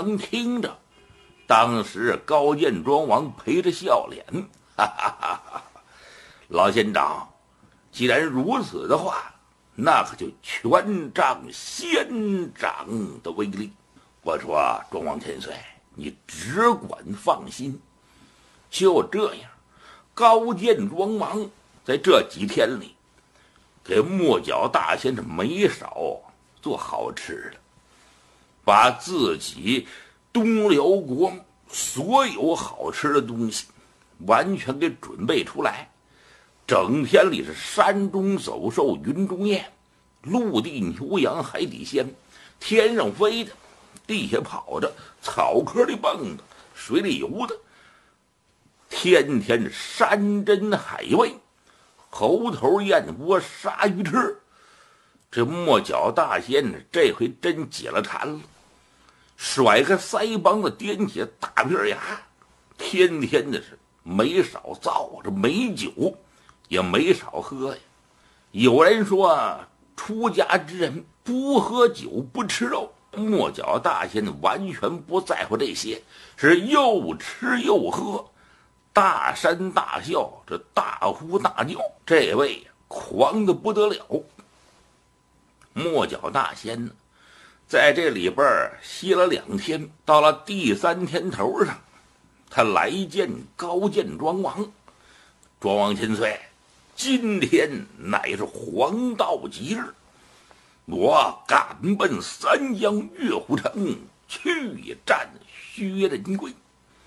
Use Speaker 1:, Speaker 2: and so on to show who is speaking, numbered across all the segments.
Speaker 1: 阳听着，当时高见庄王陪着笑脸，哈哈哈哈！老县长，既然如此的话，那可就全仗县长的威力。我说庄王千岁，你只管放心。就这样，高见庄王在这几天里给莫角大仙生没少做好吃的，把自己东辽国所有好吃的东西完全给准备出来。整天里是山中走兽，云中雁，陆地牛羊，海底鲜，天上飞的，地下跑着，草壳里蹦的，水里游的，天天山珍海味，猴头燕窝，鲨鱼翅。这莫角大仙呢，这回真解了馋了，甩开腮帮子，掂起大鼻牙，天天的是没少造，这美酒也没少喝呀。有人说出家之人不喝酒不吃肉，莫角大仙完全不在乎这些，是又吃又喝，大山大笑，这大呼大叫，这位呀狂得不得了。莫角大仙呢，在这里边歇了2天，到了第3天头上，他来见高见庄王。庄王千岁，今天乃是黄道吉日，我赶奔3江岳虎城去战薛仁贵。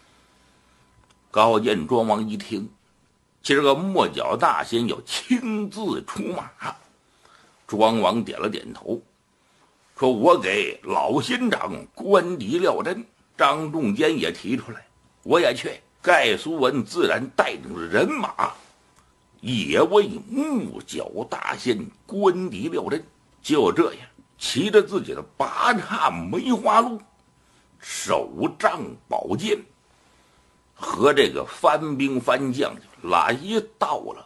Speaker 1: 高见庄王一听，今儿个莫角大仙要亲自出马。庄王点了点头，说我给老仙长官敌廖真，张仲坚也提出来，我也去。盖苏文自然带领着人马，也为莫角大仙官敌廖真。就这样，骑着自己的8叉梅花鹿，手仗宝剑，和这个番兵番将来到了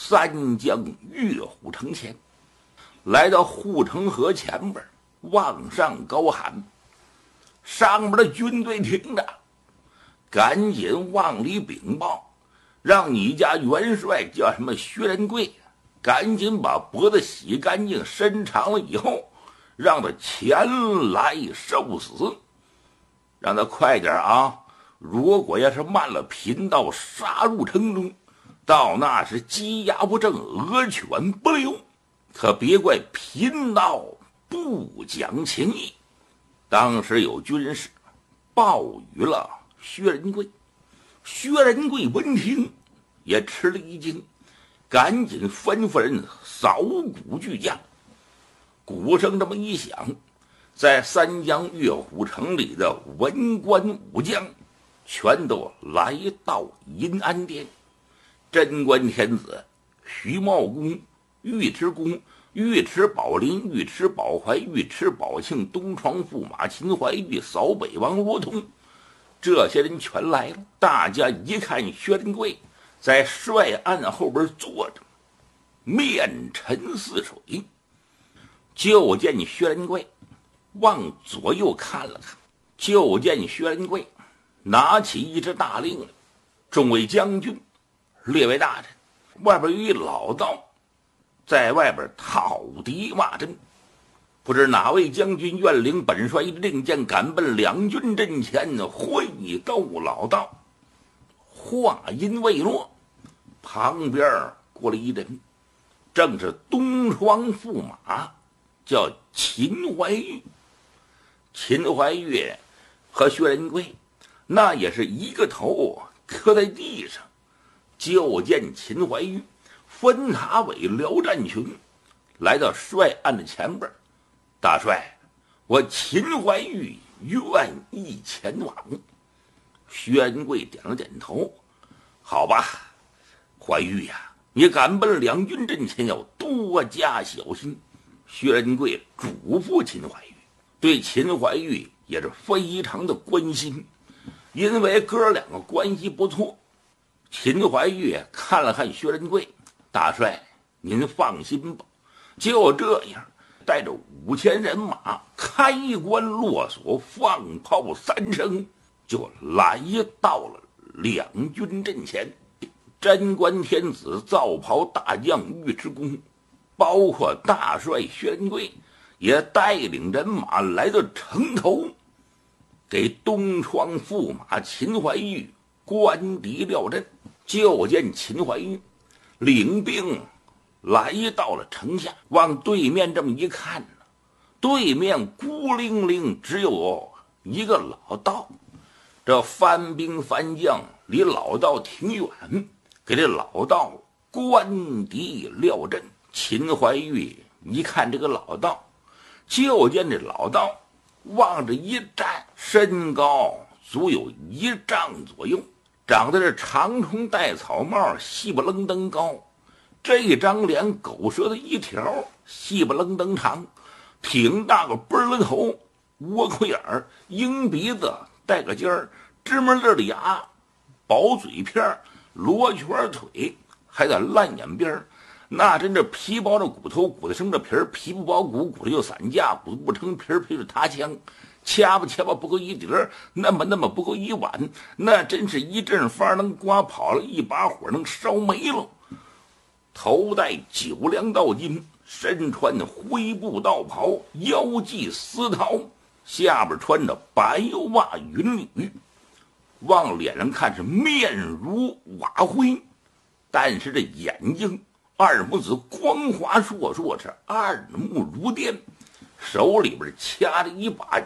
Speaker 1: 3江岳虎城前。来到护城河前边，往上高喊，上面的军队听着，赶紧往里禀报，让你家元帅叫什么薛仁贵，赶紧把脖子洗干净，伸长了以后，让他前来受死，让他快点啊！如果要是慢了，贫道杀入城中，到那时鸡鸭不振，鹅犬不留，可别怪贫道不讲情义。当时有军士报与了薛仁贵，薛仁贵闻听也吃了一惊，赶紧吩咐人扫鼓巨将。鼓声这么一响，在3江岳虎城里的文官武将全都来到银安殿。贞观天子、徐茂公、尉迟恭、尉迟宝林、尉迟宝怀、尉迟宝庆、东床驸马秦怀玉、扫北王罗通，这些人全来了。大家一看薛仁贵在帅案后边坐着，面沉似水。就见薛仁贵往左右看了看，就见薛仁贵拿起一支大令来，众位将军、列位大臣，外边有一老道在外边讨敌骂阵，不知哪位将军愿领本帅一令箭，赶奔两军阵前，会斗老道。话音未落，旁边过了一人，正是东床驸马，叫秦怀玉。秦怀玉和薛仁贵那也是一个头磕在地上。就见秦怀玉分塔尾辽战群，来到帅案的前边。大帅，我秦怀玉愿意前往。薛仁贵点了点头，好吧，怀玉呀，你赶奔两军阵前要多加小心。薛仁贵嘱咐秦怀玉，对秦怀玉也是非常的关心，因为哥两个关系不错。秦怀玉看了看薛仁贵，大帅您放心吧，就这样带着5000人马，开关落锁，放炮3声，就来到了两军阵前。贞观天子造袍大将尉迟恭，包括大帅宣贵，也带领人马来到城头，给东窗驸马秦怀玉关敌料阵。就见秦怀玉领兵来到了城下，往对面这么一看，对面孤零零只有一个老道。这番兵番将离老道挺远，给这老道关敌料阵。秦怀玉一看这个老道，就见这老道往这一站，身高足有1丈左右，长得这长虫带草帽，细不愣登高，这张脸狗舌的一条，细不愣登长，挺大个奔儿头，窝口眼儿，鹰鼻子，带个尖儿，芝麻粒的牙，薄嘴片，罗圈腿，还得烂眼边儿。那真这皮包着骨头，骨头生着皮儿，皮不包骨，骨头就散架，骨不成皮儿，皮就塌枪，掐吧不够1碟，那么不够1碗，那真是一阵风能刮跑了，一把火能烧没了。头戴9梁道巾，身穿灰布道袍，腰系丝绦，下边穿着白袜云履，往脸上看是面如瓦灰，但是这眼睛2母子光滑烁烁，是2目如电，手里边掐着一把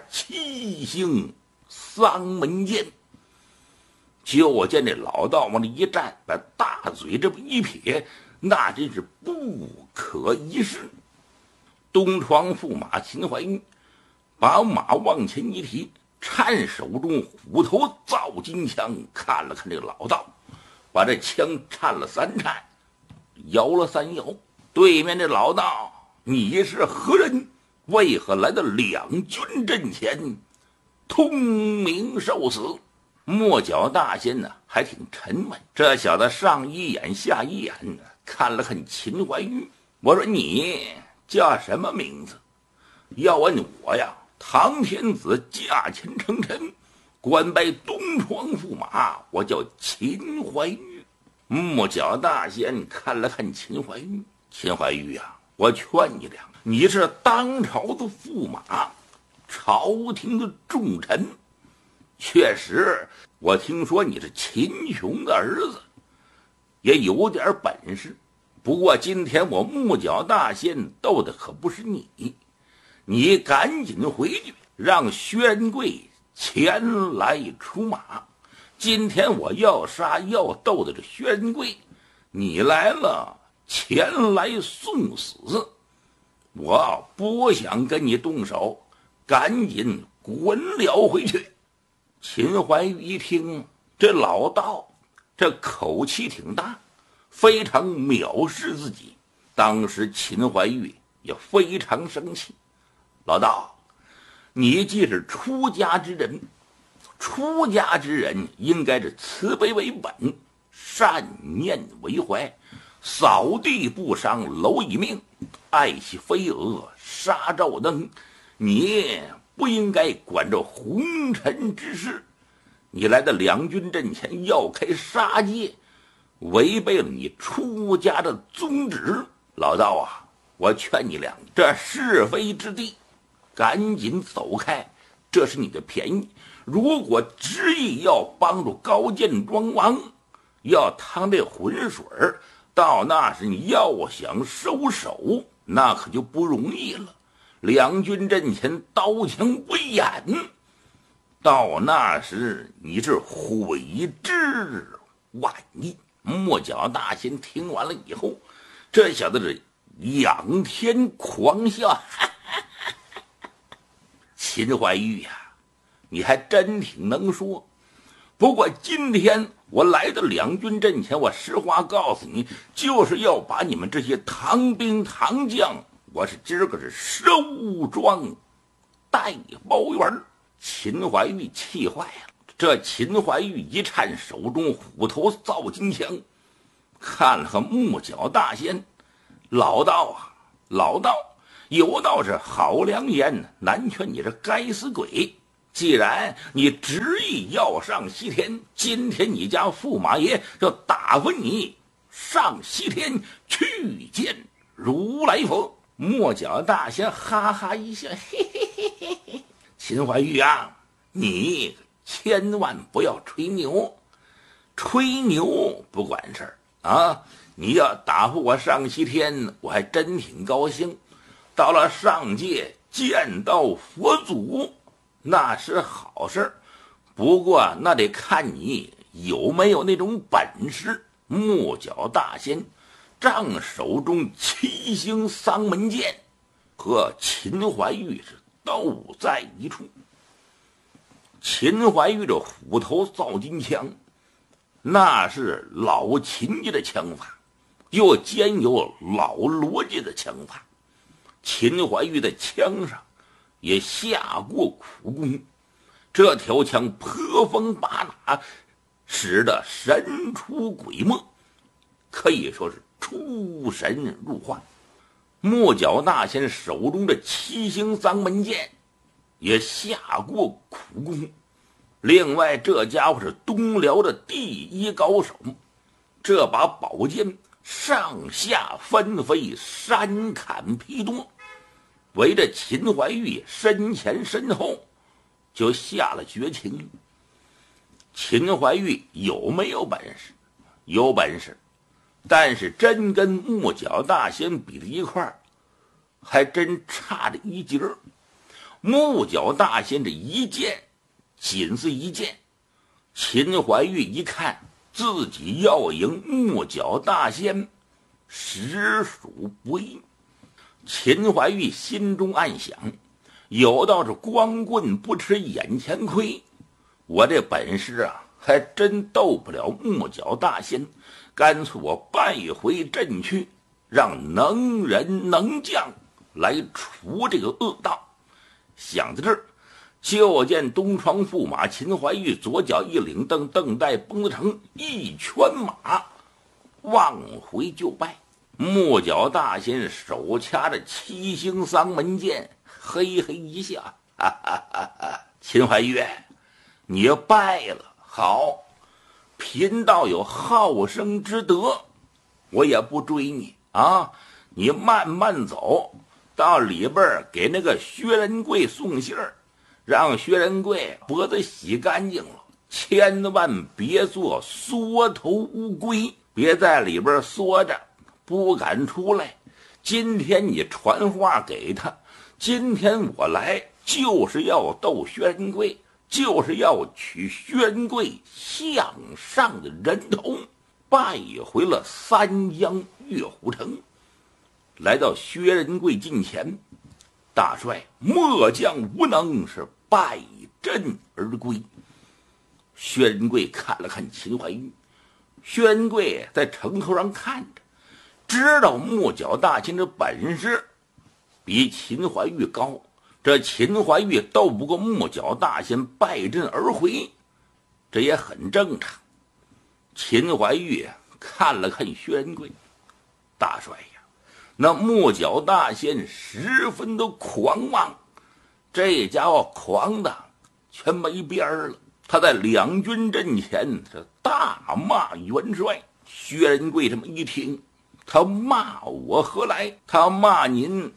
Speaker 1: 7星丧门剑。就见这老道往这一站，把大嘴这么一撇，那真是不可一世。东窗驸马秦怀玉把马往前一提，颤手中虎头造金枪，看了看这个老道，把这枪颤了3颤，摇了3摇。对面这老道，你是何人？为何来到两军阵前，通明受死？莫角大仙呢，还挺沉稳。这小子上一眼下一眼，看了看秦怀玉，我说你叫什么名字？要问我呀，唐天子驾前称臣，官拜东窗驸马，我叫秦怀玉。莫角大仙看了看秦怀玉，秦怀玉呀，我劝你俩，你是当朝的驸马，朝廷的重臣，确实我听说你是秦琼的儿子，也有点本事，不过今天我木角大仙斗的可不是你，你赶紧回去，让宣贵前来出马。今天我要杀要斗的这宣贵，你来了前来送死，我不想跟你动手，赶紧滚了回去。秦怀玉一听，这老道这口气挺大，非常藐视自己。当时秦怀玉也非常生气，老道，你既是出家之人，出家之人应该是慈悲为本，善念为怀，扫地不伤蝼蚁命，爱惜飞蛾杀照灯，你不应该管这红尘之事。你来到两军阵前要开杀戒，违背了你出家的宗旨。老道啊，我劝你俩，这是非之地赶紧走开，这是你的便宜。如果执意要帮助高见庄王，要趟这浑水，到那时你要想收手，那可就不容易了。两军阵前刀枪不眼，到那时你是悔之晚矣。莫角大仙听完了以后，这小子是仰天狂笑，哈哈哈哈。秦怀玉呀，你还真挺能说。不过今天我来到两军阵前，我实话告诉你，就是要把你们这些唐兵唐将，我是今儿个是收庄带包圆。秦怀玉气坏了，这秦怀玉一颤手中虎头造金枪，看了个木角大仙，老道啊，老道， 有道是好良言难劝你这该死鬼，既然你执意要上西天，今天你家驸马爷就打发你上西天去见如来佛。莫角大仙哈哈一笑，嘿嘿嘿嘿嘿，秦怀玉啊，你千万不要吹牛，吹牛不管事儿啊！你要打发我上西天，我还真挺高兴。到了上界见到佛祖，那是好事，不过那得看你有没有那种本事。木角大仙仗手中七星丧门剑，和秦怀玉是斗在一处。秦怀玉这虎头造金枪，那是老秦家的枪法，又兼有老罗家的枪法。秦怀玉在枪上也下过苦功，这条枪颇锋拔拿，使得神出鬼没，可以说是出神入化。木角大仙手中的七星丧门剑也下过苦功，另外这家伙是东辽的第一高手，这把宝剑上下翻飞，山砍劈多，围着秦怀玉身前身后就下了绝情。秦怀玉有没有本事？有本事，但是真跟木角大仙比在一块儿，还真差着一截儿。木角大仙这一剑仅是一剑，秦怀玉一看自己要赢木角大仙，实属不易。秦怀玉心中暗想，有道是光棍不吃眼前亏，我这本事啊，还真斗不了木角大仙，干脆我败回阵去，让能人能将来除这个恶道。想到这儿，就见东窗驸马秦怀玉左脚一领蹬，蹬带绷子成一圈马往回就拜。木角大仙手掐着七星丧门剑，嘿嘿一笑，哈哈哈哈！秦怀玉，你败了，好，贫道有好生之德，我也不追你啊，你慢慢走，到里边给那个薛仁贵送信儿，让薛仁贵脖子洗干净了，千万别做缩头乌龟，别在里边缩着不敢出来。今天你传话给他，今天我来就是要斗薛仁贵，就是要取薛仁贵项上的人头。拜回了三江月虎城，来到薛仁贵近前，大帅末将无能，是败阵而归。薛仁贵看了看秦怀玉，薛仁贵在城头上看着，知道木角大仙的本事比秦怀玉高，这秦怀玉斗不过木角大仙，败阵而回，这也很正常。秦怀玉看了看薛仁贵，大帅呀，那木角大仙十分的狂妄，这家伙狂的全没边儿了。他在两军阵前是大骂元帅。薛仁贵这么一听，他骂我何来？他骂您。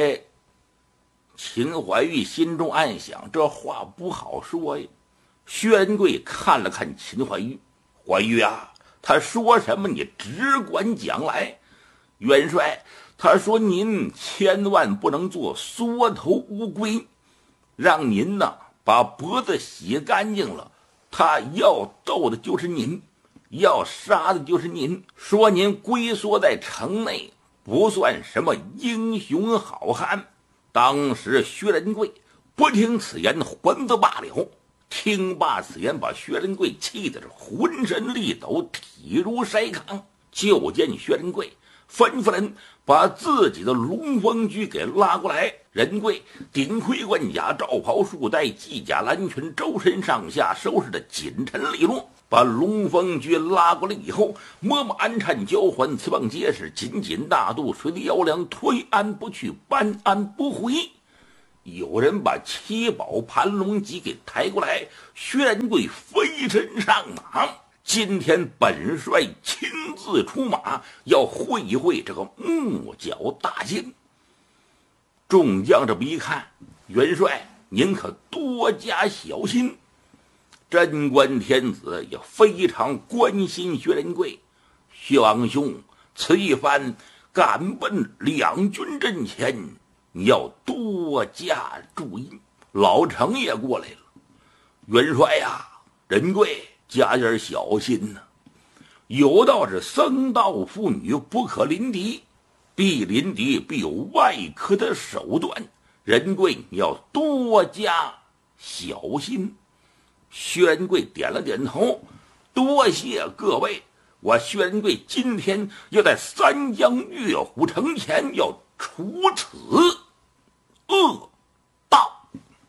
Speaker 1: 秦怀玉心中暗想，这话不好说呀。薛仁贵看了看秦怀玉，怀玉啊，他说什么你只管讲来。元帅，他说您千万不能做缩头乌龟，让您呢把脖子洗干净了，他要斗的就是您，要杀的就是您，说您龟缩在城内不算什么英雄好汉。当时薛仁贵不听此言，还则罢了，听罢此言，把薛仁贵气得是浑身力抖，体如筛糠。就见薛仁贵吩咐人把自己的龙凤驹给拉过来。仁贵顶盔贯甲，罩袍束带，系甲蓝裙，周身上下收拾的紧陈利落， 把龙凤诀拉过来以后，默默安颤交还，刺棒结实，紧紧大肚，水里摇梁，推安不去，搬安不回。有人把七宝盘龙戟给抬过来，薛仁贵飞身上马。今天本帅亲自出马，要会一会这个木角大仙。众将这么一看，元帅您可多加小心。贞观天子也非常关心薛仁贵，薛王兄，此一番赶奔两军阵前，你要多加注意。老程也过来了，元帅呀，仁贵加点小心呐。有道是僧道妇女不可临敌，必临敌必有外科的手段，仁贵你要多加小心。薛仁贵点了点头，多谢各位，我薛仁贵今天要在三江岳虎城前要除此恶道。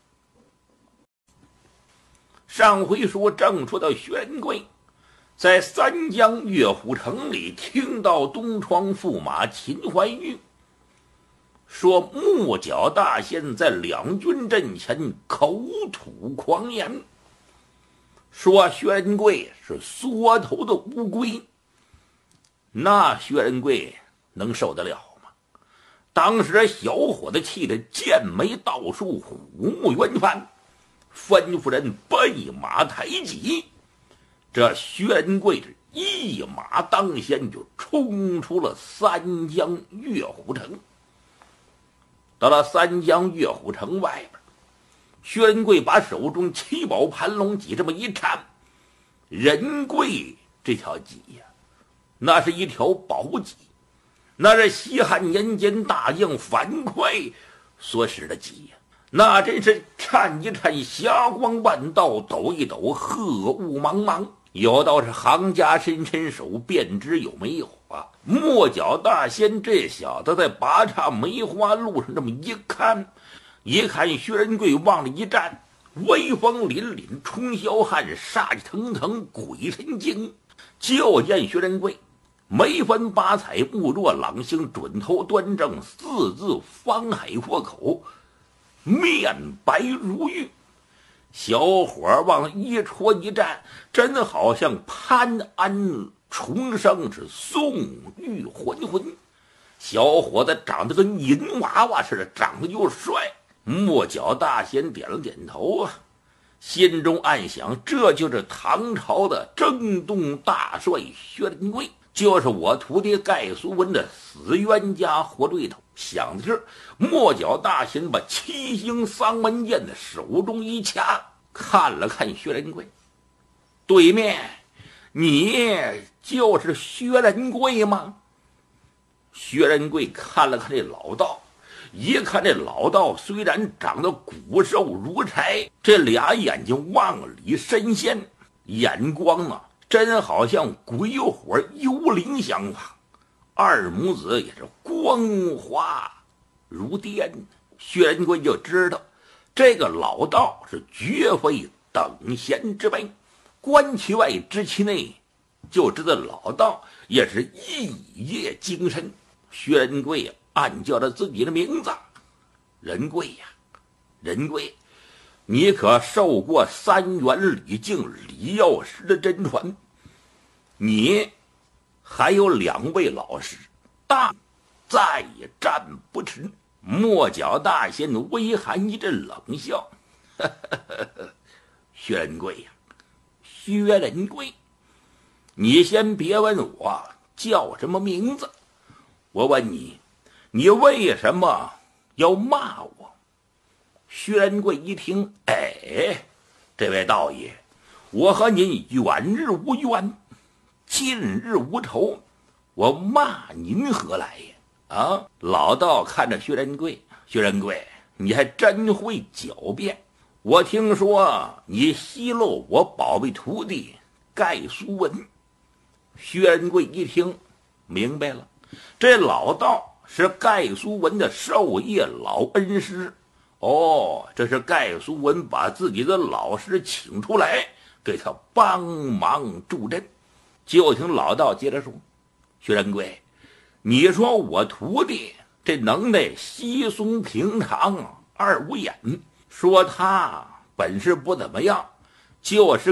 Speaker 1: 上回说正说到薛仁贵在三江岳虎城里听到东窗驸马秦怀玉说木角大仙在两军阵前口吐狂言，说薛仁贵是缩头的乌龟。那薛仁贵能受得了吗？当时小伙子气得剑眉倒竖，虎目圆翻，吩咐人备马抬戟。这薛仁贵是一马当先，就冲出了三江岳虎城。到了三江岳虎城外边，薛仁贵把手中七宝盘龙戟这么一颤，仁贵这条戟呀，那是一条宝戟，那是西汉年间大将樊哙所使的戟呀，那真是颤一颤，霞光万道；抖一抖，鹤雾茫茫。有道是行家伸伸手，便知有没有啊。莫角大仙这小子在八岔梅花路上这么一看，薛仁贵往里一站，威风凛凛，冲霄汉，煞气腾腾，鬼神精。就见薛仁贵眉分八彩，目若朗星，准头端正，四字方海豁口，面白如玉。小伙往一戳一站，真好像潘安重生，是宋玉浑浑。小伙子长得跟银娃娃似的，长得又帅。莫角大仙点了点头啊，心中暗想，这就是唐朝的征东大帅薛仁贵，就是我徒弟盖苏文的死冤家活对头。想的是，莫角大仙把七星丧门剑的手中一掐，看了看薛仁贵，对面，你就是薛仁贵吗？薛仁贵看了看这老道，一看这老道虽然长得骨瘦如柴，这俩眼睛往里深陷，眼光啊，真好像鬼火幽灵相仿。二母子也是光滑如电。薛仁贵就知道这个老道是绝非等闲之辈，观其外知其内，就知道老道也是一夜精深。薛仁贵暗叫着自己的名字，仁贵呀，仁贵，你可受过三元李靖李药师的真传，你还有两位老师，但再也战不迟。莫角大仙微含一阵冷笑，呵呵呵呵，薛仁贵呀，薛仁贵，你先别问我叫什么名字，我问你，你为什么要骂我？薛仁贵一听，哎，这位道爷，我和您远日无冤，近日无仇，我骂您何来呀？啊！老道看着薛仁贵，薛仁贵，你还真会狡辩。我听说你奚落我宝贝徒弟盖苏文。薛仁贵一听明白了，这老道是盖苏文的授业老恩师。哦，这是盖苏文把自己的老师请出来给他帮忙助阵。就听老道接着说：“薛仁贵，你说我徒弟这能耐稀松平常，二五眼，说他本事不怎么样，就是